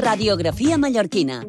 Radiografia mallorquina.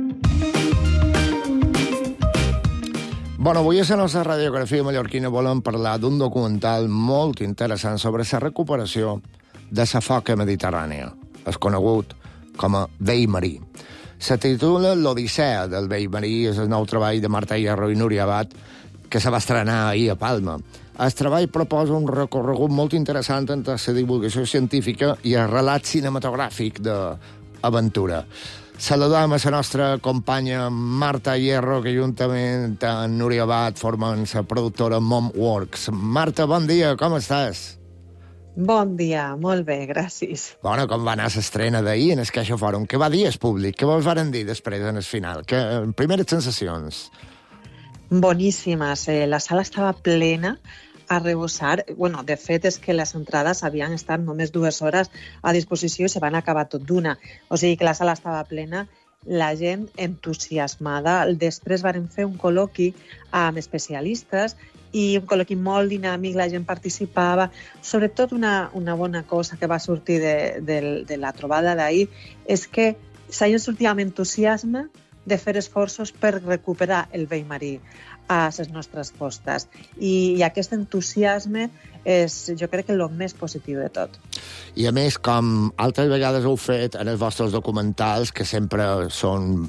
Bueno, avui a la nostra radiografia mallorquina volem parlar d'un documental molt interessant sobre la recuperació de la foca mediterrània, és conegut com a vell marí. Se titula L'Odissea del vell marí, és el nou treball de Marta Hierro i Núria Abad, que se va estrenar ahir a Palma. El treball proposa un recorregut molt interessant entre la divulgació científica i el relat cinematogràfic d'aventura. Saludem a la nostra companya Marta Hierro, que juntament amb Núria Abad formen la productora Momworks. Marta, bon dia, com estàs? Bon dia, molt bé, gràcies. Bueno, com va anar l'estrena d'ahir en el Caixa Fòrum? Què va dir el públic? Què vos varen dir després, en el final? Primeres sensacions? Boníssimes. La sala estava plena a rebossar. Bueno, de fet, és que les entrades havien estat només 2 hores a disposició i se van acabar tot d'una. O sigui que la sala estava plena, la gent entusiasmada. Després varen fer un col·loqui amb especialistes i un col·loqui molt dinàmic, la gent participava. Sobretot una bona cosa que va sortir de la trobada d'ahir és que la gent sortia amb entusiasme de fer esforços per recuperar el vell marí a les nostres costes. I aquest entusiasme és, jo crec, el més positiu de tot. I a més, com altres vegades heu fet en els vostres documentals, que sempre són,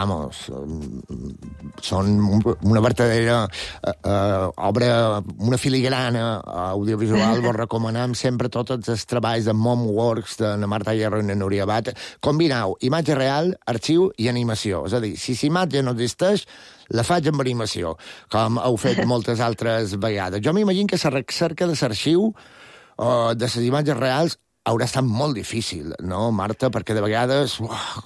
són una vertadera obra, una filigrana audiovisual, vos recomanem sempre tots els treballs de Momworks, de la Marta Hierro i la Núria Abad. Combineu imatge real, arxiu i animació. És a dir, si l'imatge no existeix, la faig amb animació, com heu fet moltes altres vegades. Jo m'imagino que la recerca de l'arxiu de les imatges reals haurà estat molt difícil, no, Marta? Perquè de vegades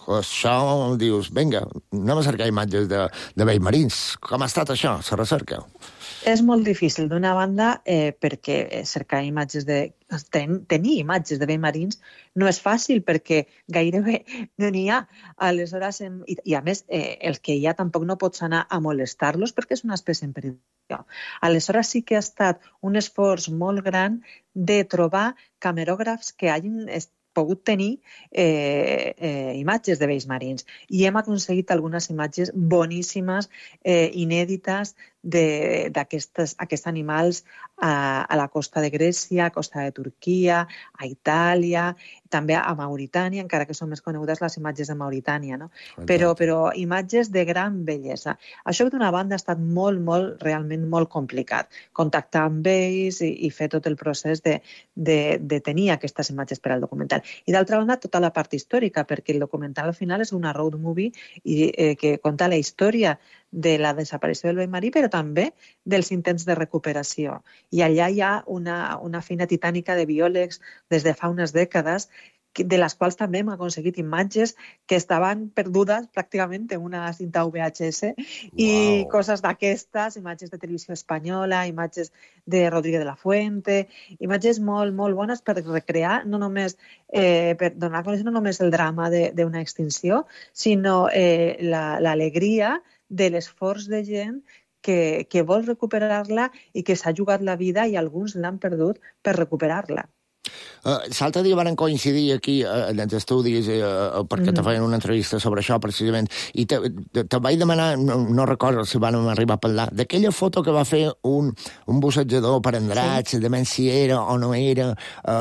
això dius, vinga, anem a cercar imatges de vells marins. Com ha estat això, la recerca? És molt difícil, d'una banda, perquè cercar imatges tenir imatges de vells marins no és fàcil, perquè gairebé no n'hi ha. Aleshores, i a més, el que hi ha tampoc no pots anar a molestar-los perquè és una espècie en perill. Aleshores sí que ha estat un esforç molt gran de trobar camerògrafs que hagin pogut tenir imatges de vells marins. I hem aconseguit algunes imatges boníssimes, inèdites, d'aquests animals a la costa de Grècia, a costa de Turquia, a Itàlia, també a Mauritània, encara que són més conegudes les imatges de Mauritània, no? Però imatges de gran bellesa. Això d'una banda ha estat realment molt complicat. Contactar amb ells i fer tot el procés de tenir aquestes imatges per al documental. I d'altra banda, tota la part històrica, perquè el documental al final és una road movie que conta la història de la desaparició del vell marí, però també dels intents de recuperació. I allà hi ha una feina titànica de biòlegs des de fa unes dècades, de les quals també hem aconseguit imatges que estaven perdudes pràcticament en una cinta VHS i coses d'aquestes, imatges de televisió espanyola, imatges de Rodríguez de la Fuente, imatges molt, molt bones per recrear, no només per donar a conèixer no només el drama d'una extinció, sinó l'alegria de l'esforç de gent que vol recuperar-la i que s'ha jugat la vida i alguns l'han perdut per recuperar-la. L'altre dia van coincidir aquí en els estudis perquè te feien una entrevista sobre això precisament i te vaig demanar, no recordo si van arribar a parlar, d'aquella foto que va fer un bussejador per Andratx, de menys si era o no era.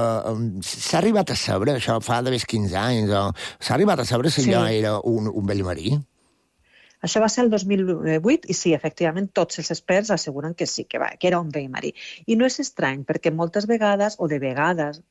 S'ha arribat a saber, això fa d'haver 15 anys, s'ha arribat a saber si allò era un vell marí? Això va ser el 2008 i sí, efectivament, tots els experts asseguren que sí, que era un vell marí. I no és estrany, perquè moltes vegades, o de vegades,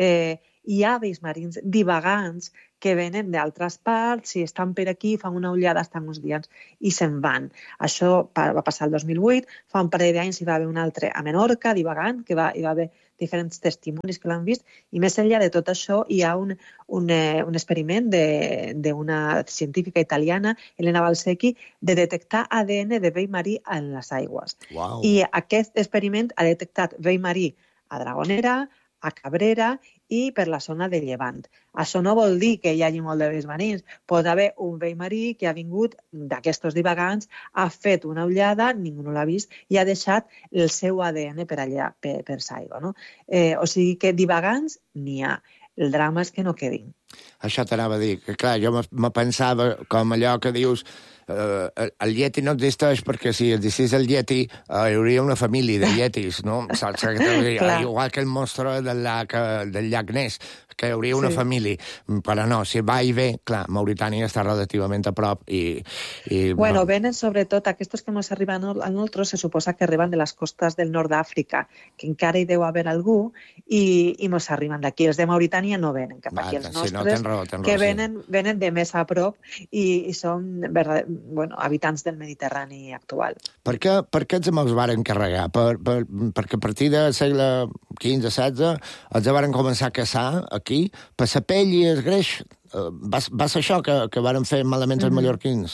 hi ha vells marins divagants que venen d'altres parts, si estan per aquí, fan una ullada, estan uns dies i se'n van. Això va passar el 2008, fa un parell d'anys hi va haver un altre a Menorca, divagant, que hi va haver diferents testimonis que l'han vist, i més enllà de tot això hi ha un experiment d'una científica italiana, Elena Valsecchi, de detectar ADN de vell marí en les aigües. Wow. I aquest experiment ha detectat vell marí a Dragonera, a Cabrera i per la zona de Llevant. Això no vol dir que hi hagi molt de vells marins. Pot haver un vell marí que ha vingut d'aquests divagants, ha fet una ullada, ningú no l'ha vist, i ha deixat el seu ADN per allà, per l'aigua, no? O sigui que divagants n'hi ha. El drama és que no quedin. Això t'anava a dir, que clar, jo me pensava com allò que dius, el Yeti no existeix perquè si existís el Yeti hi hauria una família de Yetis, no? Saps? Igual que el monstre del llac Ness, que hi hauria una família. Però no, si va i ve, clar, Mauritània està relativament a prop i bueno, venen sobretot, aquests que ens arriben a nosaltres, se suposa que arriben de les costes del nord d'Àfrica, que encara hi deu haver algú, i ens arriben d'aquí. Els de Mauritània no venen cap aquí. Els nostres, que venen de més a prop i són habitants del Mediterrani actual. Per què els varen carregar? Perquè a partir del segle XV-XVI els varen començar a caçar aquí per la pell i el greix. Va ser això que varen fer malament els mallorquins?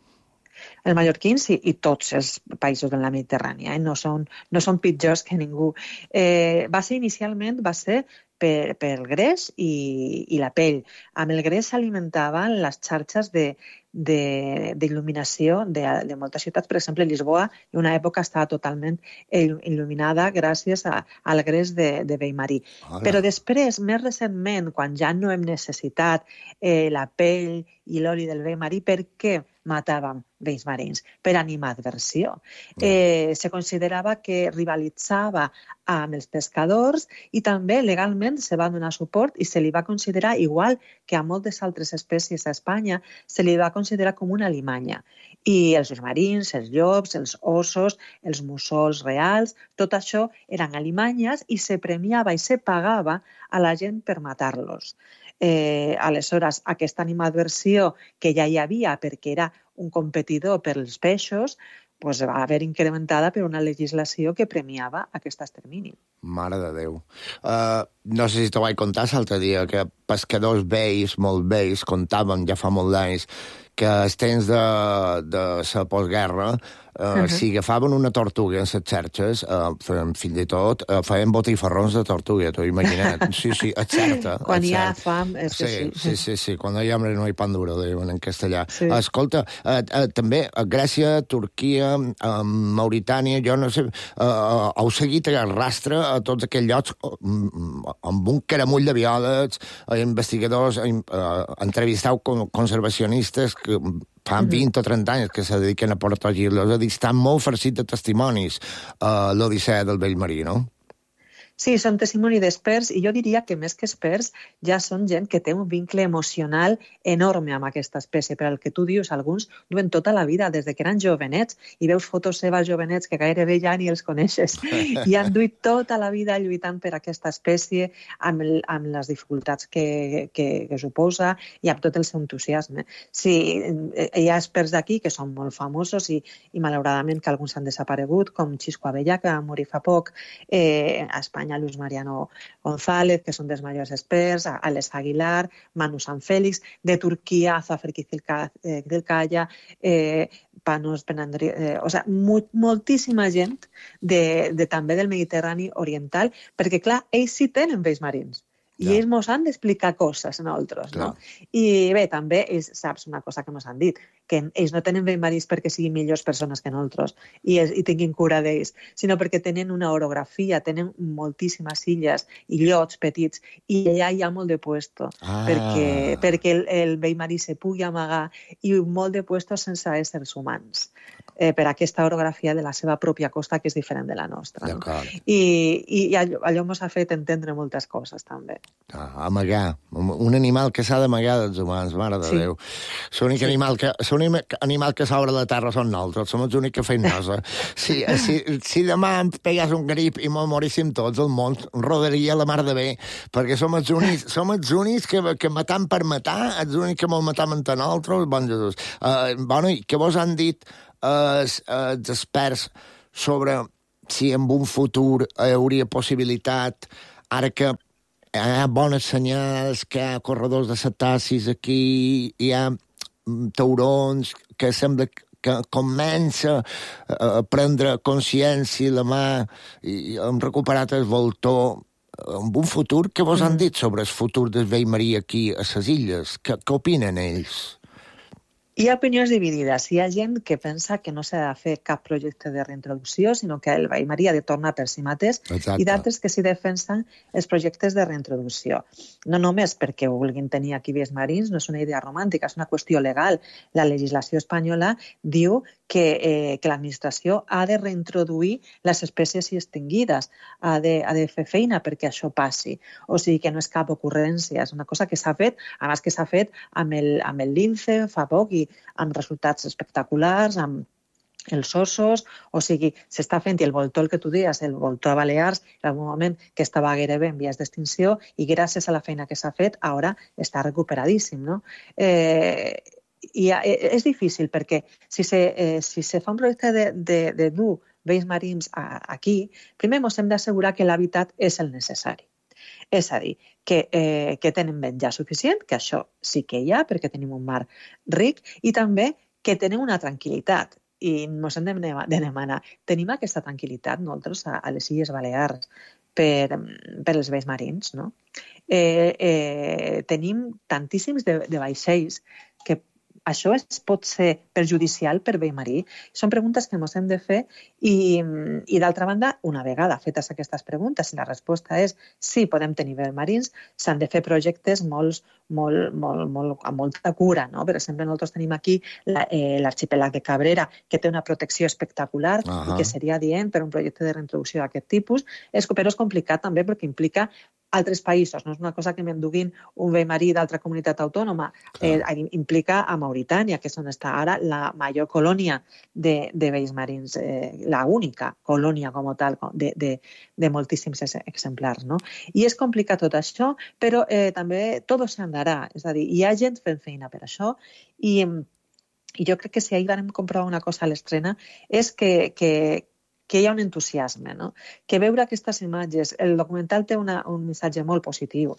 Els mallorquins i tots els països de la Mediterrània, no són pitjors que ningú. Inicialment va ser pel greix i la pell. Amb el greix s'alimentaven les xarxes d'il·luminació de moltes ciutats. Per exemple, Lisboa, en una època estava totalment il·luminada gràcies al greix de vell marí. Però després, més recentment, quan ja no hem necessitat la pell i l'oli del vell marí, per què matàvem vells marins? Per animadversió. Se considerava que rivalitzava amb els pescadors i també legalment se va donar suport i se li va considerar, igual que a moltes altres espècies a Espanya, se li va considerar com una alimanya. I els marins, els llops, els ossos, els mussols reals, tot això eren alimanyes i se premiava i se pagava a la gent per matar-los. Aleshores, aquesta animadversió que ja hi havia perquè era un competidor per als peixos, pues va haver incrementada per una legislació que premiava aquest extermini. Mare de Déu. No sé si t'ho vaig contar l'altre dia, que pescadors vells, molt vells, contaven ja fa molt d'anys, que als temps de la postguerra, si agafaven una tortuga en les xarxes, fins i tot, feien botifarrons de tortuga, t'ho imagina't. Sí, és certa. Quan hi ha fam, és que sí. Sí, quan hi ha hambre no hi pan duro, diuen en castellà. Escolta, també a Grècia, Turquia, Mauritània, jo no sé, heu seguit el rastre a tots aquells llocs amb un caramull de biòlegs, investigadors, entrevistau conservacionistes que fa 20 o 30 anys que se dediquen a protegir-los. És a dir, estan molt farcits de testimonis l'Odissea del vell marí, no? Sí, són testimoni d'experts i jo diria que més que experts ja són gent que té un vincle emocional enorme amb aquesta espècie. Per al que tu dius, alguns duen tota la vida, des que eren jovenets, i veus fotos seves jovenets que gairebé ja ni els coneixes. I han duit tota la vida lluitant per aquesta espècie amb les dificultats que suposa i amb tot el seu entusiasme. Sí, hi ha experts d'aquí que són molt famosos i malauradament que alguns han desaparegut, com Xisco Abellà, que va morir fa poc, a Espanya Luis Mariano González, que són dels majors experts, Alex Aguilar, Manu Sant Félix, de Turquia, Zafer Kizilkaya, Panos Penandri, moltíssima gent també del Mediterrani oriental, perquè clar, ells sí tenen vells marins. I ells ens han d'explicar coses a nosaltres, no? I bé, també ells, saps una cosa que ens han dit, que ells no tenen vells marins perquè siguin millors persones que nosaltres i tinguin cura d'ells, sinó perquè tenen una orografia, tenen moltíssimes illes i llots petits, i allà hi ha molt de puesto, perquè el vell marí se pugui amagar i molt de puesto sense éssers humans, per aquesta orografia de la seva pròpia costa, que és diferent de la nostra. I allò ens ha fet entendre moltes coses, també. Amagar. Un animal que s'ha d'amagar dels humans, mare de Déu. L'únic animal que s'obre la terra són nosaltres, som els únics que feim nosa. Si demà em pegués un grip i moríssim tots, el món rodaria la mar de bé, perquè som els únics que matam per matar, els únics que mos matam entre nosaltres, bon Jesús. I què vos han dit els experts sobre si en un futur hi hauria possibilitat, ara que hi ha bones senyals, que hi ha corredors de cetacis aquí, hi ha taurons, que sembla que comença a prendre consciència la mà i hem recuperat el voltor. En un futur, què vos han dit sobre el futur del vell marí aquí a les illes? Què opinen ells? Hi ha opinions dividides. Hi ha gent que pensa que no s'ha de fer cap projecte de reintroducció, sinó que el veí marí ha de tornar per si mateix, i d'altres que s'hi defensen els projectes de reintroducció. No només perquè vulguin tenir aquí veïns marins, no és una idea romàntica, és una qüestió legal. La legislació espanyola diu que l'administració ha de reintroduir les espècies extinguides, ha de fer feina perquè això passi. O sigui que no és cap ocurrència, és una cosa que s'ha fet, a més que s'ha fet amb el lince fa poc i amb resultats espectaculars, amb els ossos, o sigui, s'està fent, i el voltor, el que tu deies, el voltor a Balears, en algun moment que estava gairebé en vies d'extinció, i gràcies a la feina que s'ha fet, ara està recuperadíssim, no? I és difícil, perquè si se fa un projecte de dur veïns marins aquí, primer ens hem d'assegurar que l'hàbitat és el necessari. És a dir, que tenen menjar suficient, que això sí que hi ha, perquè tenim un mar ric, i també que tenen una tranquil·litat. I ens hem de demanar, tenim aquesta tranquil·litat nosaltres a les Illes Balears per els veïns marins, no? Tenim tantíssims de vaixells que això pot ser perjudicial per veí marí? Són preguntes que ens hem de fer i d'altra banda, una vegada fetes aquestes preguntes, si la resposta és sí, podem tenir veïns marins, s'han de fer projectes amb molta cura, no? Per exemple, nosaltres tenim aquí l'arxipèlag de Cabrera, que té una protecció espectacular i que seria adient per un projecte de reintroducció d'aquest tipus, però és complicat també perquè implica altres països, no és una cosa que m'enduguin un veí marí d'altra comunitat autònoma, implica a Mauritània, que és on està ara la major colònia de veïns marins, la única colònia com a tal de moltíssims exemplars, no? I és complicat tot això, però també tot s'andarà, és a dir, hi ha gent fent feina per això i jo crec que si ahir vam comprovar una cosa a l'estrena és que hi ha un entusiasme, no? Que veure aquestes imatges, el documental té un missatge molt positiu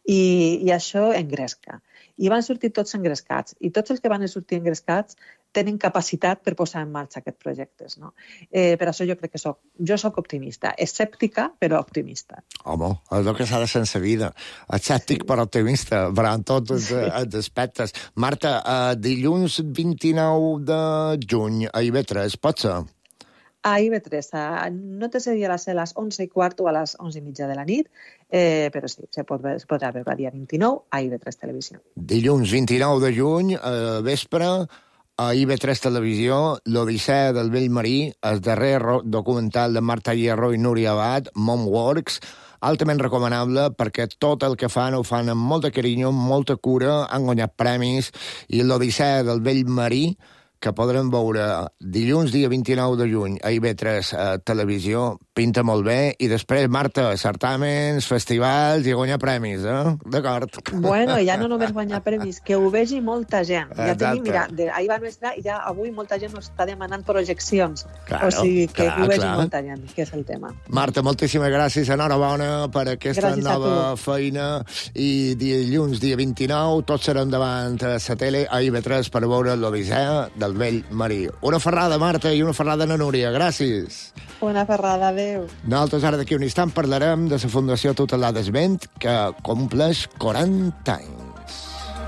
i això engresca. I van sortir tots engrescats, i tots els que van sortir engrescats tenen capacitat per posar en marxa aquests projectes, no? Per això jo crec que jo soc optimista, escèptica però optimista. Home, és el que s'ha de sense vida. Escèptic però optimista, però en tots els aspectes. Marta, dilluns 29 de juny a IB3, pot ser? A IB3, no té si a ser a les 11:15 o a les 11:30 de la nit, però sí, es podrà veure el dia 29 a IB3 Televisió. Dilluns 29 de juny, vespre, a IB3 Televisió, l'Odissea del vell marí, el darrer documental de Marta Hierro i Núria Abad, Momworks, altament recomanable perquè tot el que fan ho fan amb molt de carinyo, amb molta cura, han guanyat premis, i l'Odissea del vell marí, que podrem veure dilluns, dia 29 de juny, a IB3 Televisió, pinta molt bé, i després, Marta, certàmens, festivals i guanyar premis, D'acord? Bueno, ja no només guanyar premis, que ho vegi molta gent. Ja tenim, mira, ahir va estar i ja avui molta gent ens està demanant projeccions. Claro, o sigui, que ho vegi molta gent, que és el tema. Marta, moltíssimes gràcies, enhorabona per aquesta nova feina, i dilluns, dia 29, tots serem davant a la tele a IB3 per veure l'Odissea del vell marí. Una ferrada, Marta, i una ferrada a Núria. Gràcies. Una ferrada, adéu. Nosaltres ara d'aquí un instant parlarem de la Fundació Tutelada Esment, que compleix 40 anys.